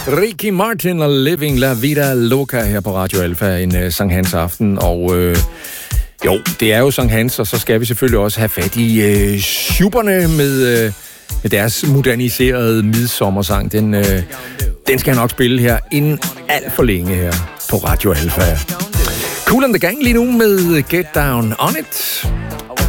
Ricky Martin og Living La Vida Loca her på Radio Alfa en Sankt Hans aften. Og jo, det er jo Sankt Hans, og så skal vi selvfølgelig også have fat i Schuberne med deres moderniserede midsommersang. Den skal jeg nok spille her inden alt for længe her på Radio Alfa. Kool and the Gang lige nu med Get Down On It.